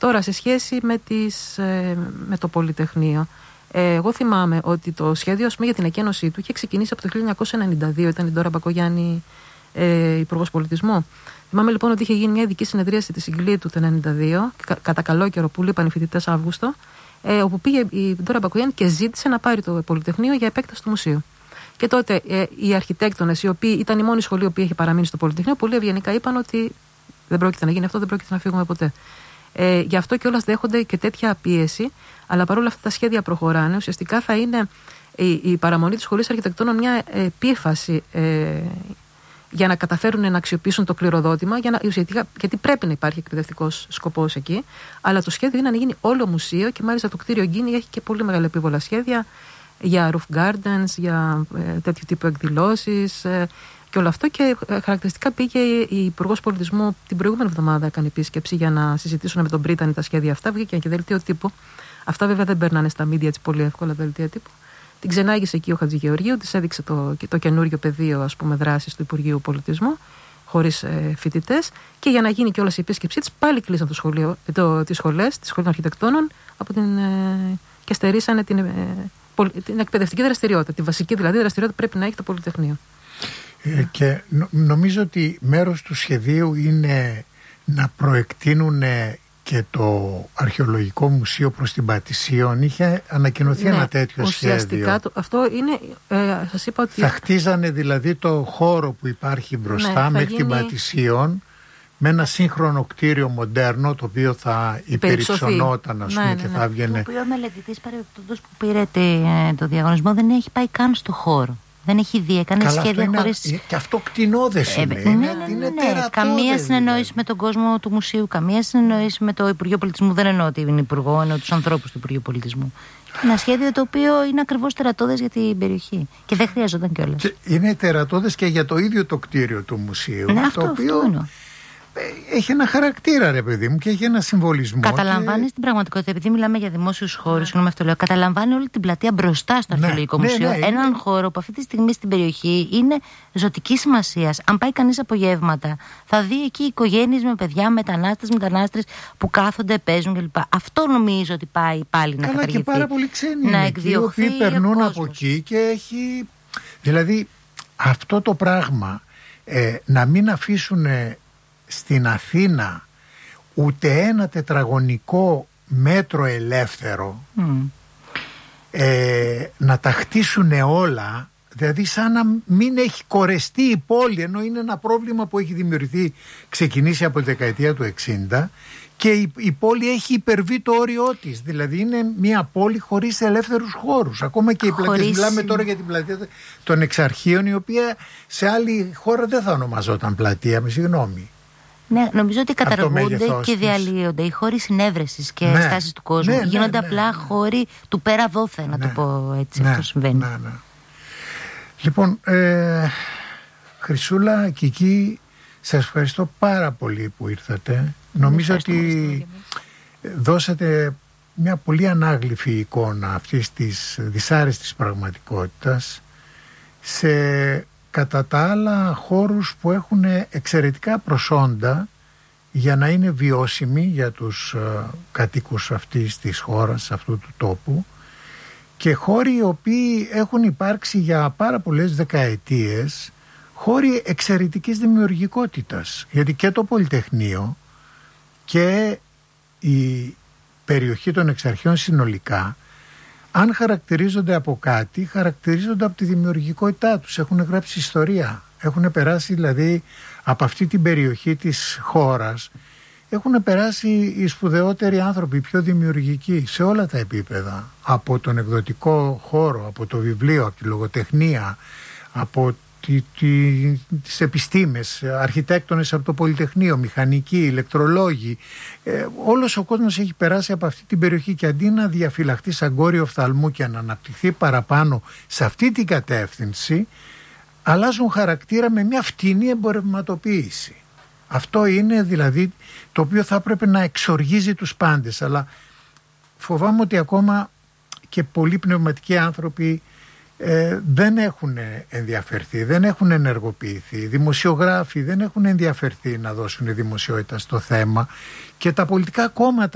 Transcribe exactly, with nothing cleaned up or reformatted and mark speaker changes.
Speaker 1: Τώρα, σε σχέση με, τις, ε, με το Πολυτεχνείο, ε, εγώ θυμάμαι ότι το σχέδιο, ας πούμε, για την εκένωσή του είχε ξεκινήσει από το χίλια εννιακόσια ενενήντα δύο, ήταν η Ντόρα Μπακογιάννη ε, υπουργός πολιτισμού. Θυμάμαι λοιπόν ότι είχε γίνει μια ειδική συνεδρίαση τη Συγκλήτου του ενενήντα δύο, κα, κατά καλό καιρό που λείπαν οι φοιτητές Αύγουστο, ε, όπου πήγε η Ντόρα Μπακογιάννη και ζήτησε να πάρει το Πολυτεχνείο για επέκταση του μουσείου. Και τότε ε, οι αρχιτέκτονες, οι οποίοι ήταν η μόνη σχολή που είχε παραμείνει στο Πολυτεχνείο, πολύ ευγενικά είπαν ότι δεν πρόκειται να γίνει αυτό, δεν πρόκειται να φύγουμε ποτέ. Ε, γι' αυτό κιόλας δέχονται και τέτοια πίεση, αλλά παρόλα αυτά τα σχέδια προχωράνε. Ουσιαστικά θα είναι η, η παραμονή της Σχολής Αρχιτεκτόνων μια επίφαση ε, για να καταφέρουν να αξιοποιήσουν το κληροδότημα, για να, ουσιαστικά, γιατί πρέπει να υπάρχει εκπαιδευτικός σκοπός εκεί. Αλλά το σχέδιο είναι να γίνει όλο μουσείο και μάλιστα το κτίριο Γκίνη έχει και πολύ μεγάλα επίβολα σχέδια για roof gardens, για ε, τέτοιου τύπου εκδηλώσεις ε, και όλο αυτό. Και ε, χαρακτηριστικά πήγε η Υπουργός Πολιτισμού την προηγούμενη εβδομάδα, έκανε επίσκεψη για να συζητήσουν με τον Πρίτανη τα σχέδια αυτά. Βγήκε και δελτίο τύπου. Αυτά βέβαια δεν περνάνε στα media έτσι πολύ εύκολα, δελτία τύπου. Την ξενάγησε εκεί ο Χατζηγεωργίου, της έδειξε το, το καινούριο πεδίο, ας πούμε, δράσης του Υπουργείου Πολιτισμού, χωρίς ε, φοιτητές. Και για να γίνει κιόλας η επίσκεψή της, πάλι κλείσαν το σχολείο, το, τις σχολές, τη Σχολή των Αρχιτεκτόνων από την, ε, και στερήσανε την, ε, πολ, την εκπαιδευτική δραστηριότητα. Τη βασική δηλαδή δραστηριότητα πρέπει να έχει το Πολυτεχνείο.
Speaker 2: Ε, και νο, νομίζω ότι μέρος του σχεδίου είναι να προεκτείνουν και το Αρχαιολογικό Μουσείο προς την Πατησίων. Είχε ανακοινωθεί ναι, ένα τέτοιο
Speaker 1: ουσιαστικά
Speaker 2: σχέδιο.
Speaker 1: Το, αυτό είναι, ε, σας είπα ότι...
Speaker 2: Θα χτίζανε δηλαδή το χώρο που υπάρχει μπροστά, ναι, μέχρι γίνει... την Πατησίων, με ένα σύγχρονο κτίριο μοντέρνο, το οποίο θα υπερυψωνόταν, ας πούμε, ναι, ναι, ναι, και θα βγαινε...
Speaker 3: Το οποίο ο μελετητής παρεμπιπτόντως που πήρε το διαγωνισμό δεν έχει πάει καν στο χώρο. Δεν έχει δει, έκανε
Speaker 2: καλά,
Speaker 3: σχέδια
Speaker 2: αυτό
Speaker 3: χωρίς...
Speaker 2: είναι, και αυτό κτηνώδες
Speaker 3: ε,
Speaker 2: είναι.
Speaker 3: ναι,
Speaker 2: είναι,
Speaker 3: ναι, ναι,
Speaker 2: είναι
Speaker 3: ναι, ναι. Καμία συνεννόηση με τον κόσμο του μουσείου, καμία συνεννόηση με το Υπουργείο Πολιτισμού. Δεν εννοώ ότι είναι υπουργό, εννοώ τους ανθρώπους του Υπουργείου Πολιτισμού. Ένα σχέδιο το οποίο είναι ακριβώς τερατώδες για την περιοχή. Και δεν χρειαζόταν κιόλας. Και
Speaker 2: είναι τερατώδες και για το ίδιο το κτίριο του μουσείου.
Speaker 3: Ναι,
Speaker 2: το
Speaker 3: αυτό,
Speaker 2: οποίο
Speaker 3: αυτό
Speaker 2: έχει ένα χαρακτήρα, ρε παιδί μου, και έχει ένα συμβολισμό.
Speaker 3: Καταλαμβάνει
Speaker 2: και...
Speaker 3: την πραγματικότητα, επειδή μιλάμε για δημόσιους χώρους, συγγνώμη αυτό λέω, καταλαμβάνει όλη την πλατεία μπροστά στο
Speaker 2: ναι,
Speaker 3: Αρχαιολογικό
Speaker 2: ναι,
Speaker 3: Μουσείο.
Speaker 2: Ναι, ναι,
Speaker 3: έναν
Speaker 2: είναι...
Speaker 3: χώρο που αυτή τη στιγμή στην περιοχή είναι ζωτική σημασία. Αν πάει κανείς απογεύματα, θα δει εκεί οικογένειες με παιδιά, μετανάστες, μετανάστρες που κάθονται, παίζουν κλπ. Αυτό νομίζω ότι πάει πάλι να καταργηθεί.
Speaker 2: Καλά, και πάρα πολύ ξένοι
Speaker 3: να
Speaker 2: είναι εκεί, οι οποίοι περνούν από εκεί και έχει. Δηλαδή αυτό το πράγμα ε, να μην αφήσουν στην Αθήνα ούτε ένα τετραγωνικό μέτρο ελεύθερο, mm. ε, να τα χτίσουν όλα, δηλαδή σαν να μην έχει κορεστεί η πόλη, ενώ είναι ένα πρόβλημα που έχει δημιουργηθεί, ξεκινήσει από τη δεκαετία του εξήντα, και η, η πόλη έχει υπερβεί το όριό της. Δηλαδή είναι μια πόλη χωρίς ελεύθερους χώρους. Ακόμα και οι
Speaker 3: χωρίς...
Speaker 2: πλατείες, μιλάμε τώρα για την πλατεία των Εξαρχείων, η οποία σε άλλη χώρα δεν θα ονομαζόταν πλατεία, με συγγνώμη.
Speaker 3: Ναι, νομίζω ότι καταργούνται και διαλύονται οι χώροι συνέβρεσης και ναι, στάσεις του κόσμου. Ναι, γίνονται ναι, απλά ναι, χώροι του πέρα δόθε, να ναι, το πω έτσι. Ναι, αυτό συμβαίνει. Ναι, ναι.
Speaker 2: Λοιπόν, ε, Χρυσούλα, Κική, σας ευχαριστώ πάρα πολύ που ήρθατε. Νομίζω ότι δώσατε μια πολύ ανάγλυφη εικόνα αυτής της δυσάρεστης πραγματικότητας σε, κατά τα άλλα, χώρους που έχουν εξαιρετικά προσόντα για να είναι βιώσιμοι για τους uh, κατοίκους αυτής της χώρας, αυτού του τόπου, και χώροι οι οποίοι έχουν υπάρξει για πάρα πολλές δεκαετίες, χώροι εξαιρετικής δημιουργικότητας, γιατί και το Πολυτεχνείο και η περιοχή των Εξαρχείων συνολικά, αν χαρακτηρίζονται από κάτι, χαρακτηρίζονται από τη δημιουργικότητά τους. Έχουν γράψει ιστορία, έχουν περάσει δηλαδή από αυτή την περιοχή της χώρας, έχουν περάσει οι σπουδαιότεροι άνθρωποι, οι πιο δημιουργικοί σε όλα τα επίπεδα, από τον εκδοτικό χώρο, από το βιβλίο, από τη λογοτεχνία, από τη, τη, τις επιστήμες, αρχιτέκτονες από το Πολυτεχνείο, μηχανικοί, ηλεκτρολόγοι. Ε, όλος ο κόσμος έχει περάσει από αυτή την περιοχή, και αντί να διαφυλαχθεί σαν κόριο οφθαλμού και να αναπτυχθεί παραπάνω σε αυτή την κατεύθυνση, αλλάζουν χαρακτήρα με μια φτηνή εμπορευματοποίηση. Αυτό είναι δηλαδή το οποίο θα έπρεπε να εξοργίζει τους πάντες, αλλά φοβάμαι ότι ακόμα και πολλοί πνευματικοί άνθρωποι ε, δεν έχουν ενδιαφερθεί, δεν έχουν ενεργοποιηθεί, δημοσιογράφοι δεν έχουν ενδιαφερθεί να δώσουν δημοσιότητα στο θέμα, και τα πολιτικά κόμματα